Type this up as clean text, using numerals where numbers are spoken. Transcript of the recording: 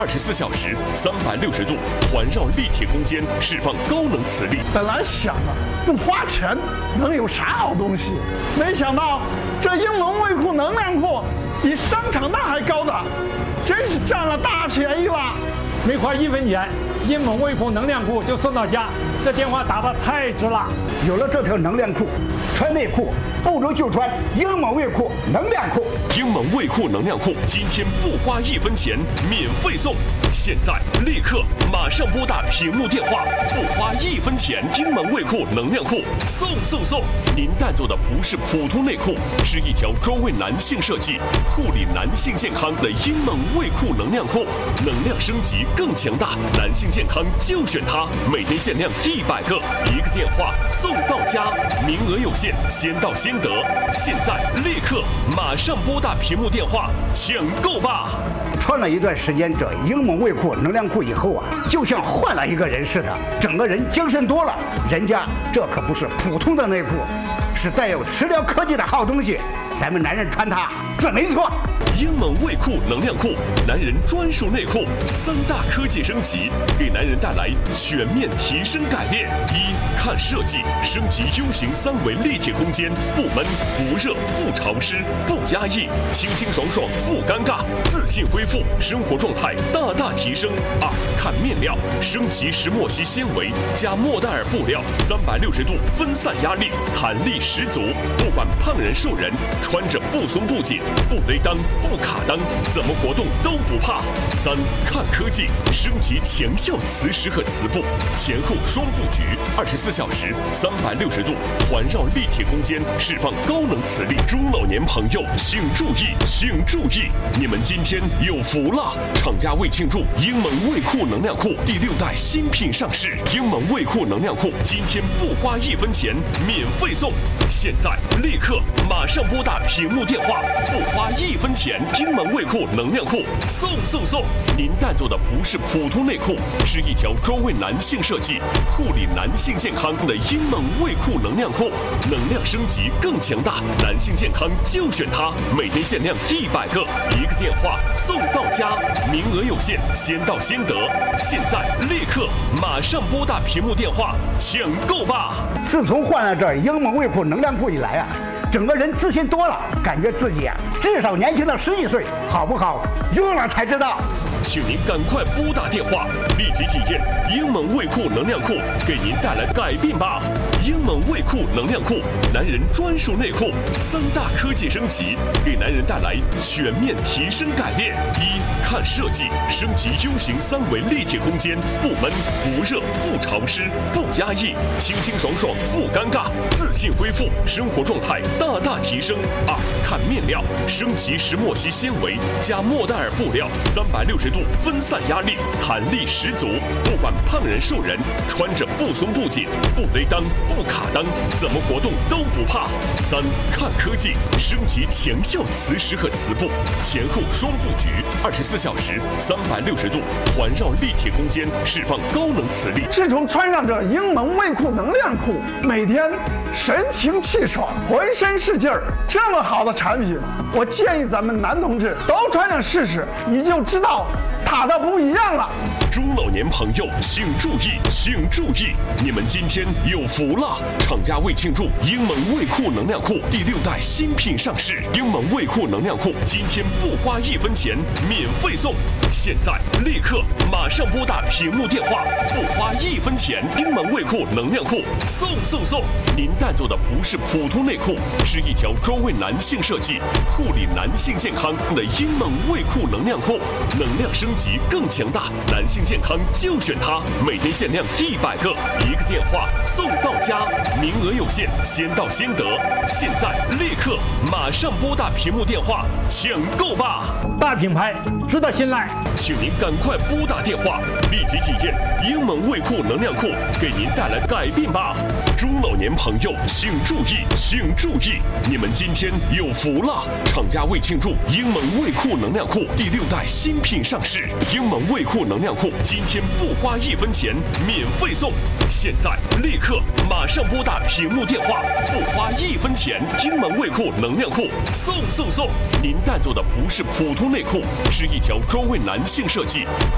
24小时360度环绕立体空间，释放高能磁力。 本来想啊，不花钱能有啥好东西？没想到这英蒙卫酷能量库比商场那还高档，真是占了大便宜了。 没花1分钱，英蒙卫酷能量库就送到家，这电话打得太值了。 有了这条能量裤，穿内裤不如就穿英蒙卫酷能量裤。 英蒙卫酷能量库今天不花1分钱，免费送！现在立刻马上拨打屏幕电话，不花1分钱，英蒙卫酷能量库送！您带走的不是普通内裤，是一条专为男性设计、护理男性健康的英蒙卫酷能量裤，能量升级更强大，男性健康就选它！每天限量100个，1个电话送到家，名额有限，先到先得。现在立刻马上拨打屏幕电话抢购吧！ 穿了一段时间这英蒙卫酷能量裤以后啊，就像换了一个人似的，整个人精神多了。人家这可不是普通的内裤，是带有食疗科技的好东西，咱们男人穿它准没错。 英蒙卫酷能量裤，男人专属内裤，3大科技升级，给男人带来全面提升改变。一、看设计，升级 U 型3维立体空间，不闷、不热、不潮湿、不压抑，清清爽爽，不尴尬，自信恢复，生活状态大大提升。2、看面料，升级石墨烯纤维加莫代尔布料，360度分散压力，弹力十足，不管胖人瘦人，穿着不松不紧，不勒裆。不卡裆，怎么活动都不怕。3、看科技，升级强效磁石和磁布，前后双布局，24小时360度环绕立体空间，释放高能磁力。中老年朋友请注意，你们今天有福了！厂家为庆祝英蒙卫酷能量库第6代新品上市，英蒙卫酷能量库今天不花1分钱，免费送！现在立刻马上拨打屏幕电话，不花1分钱。英蒙卫酷能量裤送！您带走的不是普通内裤，是一条专为男性设计、护理男性健康的英蒙卫酷能量裤，能量升级更强大，男性健康就选它！每天限量100个，1个电话送到家，名额有限，先到先得。现在立刻马上拨打屏幕电话抢购吧！ 自从换了这英蒙卫酷能量裤以来啊，整个人自信多了，感觉自己啊至少年轻了11岁，好不好？用了才知道。 请您赶快拨打电话，立即体验英蒙卫酷能量裤给您带来改变吧！英蒙卫酷能量裤，男人专属内裤，3大科技升级，给男人带来全面提升改变。一、看设计，升级 U 型3维立体空间，不闷、不热、不潮湿、不压抑，清清爽爽，不尴尬，自信恢复，生活状态大大提升。2、看面料，升级石墨烯纤维加莫代尔布料，360度分散压力，弹力十足，不管胖人瘦人，穿着不松不紧，不勒裆，不卡裆，怎么活动都不怕。3、看科技，升级强效磁石和磁布，前后双布局，24小时360度环绕立体空间，释放高能磁力。 自从穿上这英蒙卫酷能量裤，每天神清气爽，浑身是劲儿。这么好的产品，我建议咱们男同志都穿上试试，你就知道它的不一样了。 中老年朋友请注意，你们今天有福了！厂家为庆祝英蒙卫酷能量库第6代新品上市，英蒙卫酷能量库今天不花1分钱，免费送！现在立刻马上拨打屏幕电话，不花1分钱，英蒙卫酷能量裤送！您带走的不是普通内裤，是一条专为男性设计、护理男性健康的英蒙卫酷能量裤，能量升级更强大，男性健康就选它！每天限量100个，1个电话送到家，名额有限，先到先得。现在立刻马上拨打屏幕电话抢购吧！ 大品牌值得信赖， 请您赶快拨打电话，立即体验英蒙卫酷能量裤给您带来改变吧！中老年朋友请注意，你们今天有福了！厂家为庆祝英蒙卫酷能量库第6代新品上市，英蒙卫酷能量库今天不花1分钱，免费送！现在立刻马上拨打屏幕电话，不花1分钱，英蒙卫酷能量裤送！您带走的不是普通内裤，是一条专为男性设计、